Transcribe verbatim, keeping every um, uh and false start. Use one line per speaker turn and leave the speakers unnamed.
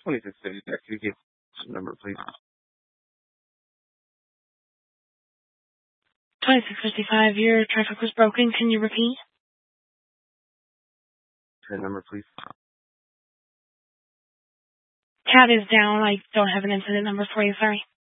twenty-six fifty, could you give some number, please?
twenty-six fifty-five, your traffic was broken. Can you repeat?
That number, please.
Cat is down. I don't have an incident number for you, sorry.